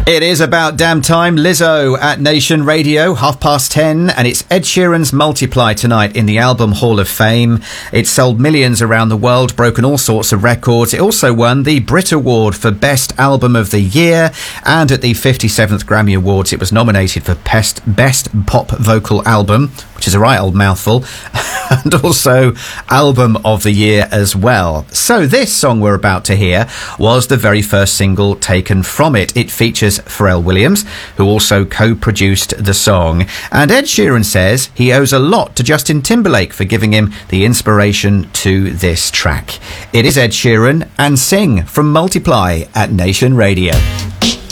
It is about damn time. Lizzo at Nation Radio, 10:30, and it's Ed Sheeran's Multiply tonight in the Album Hall of Fame. It sold millions around the world, broken all sorts of records. It also won the Brit Award for Best Album of the Year, and at the 57th Grammy Awards it was nominated for Best Pop Vocal Album, which is a right old mouthful, and also Album of the Year as well. So this song we're about to hear was the very first single taken from it. It features Pharrell Williams, who also co-produced the song. And Ed Sheeran says he owes a lot to Justin Timberlake for giving him the inspiration to this track. It is Ed Sheeran and Sing from Multiply at Nation Radio.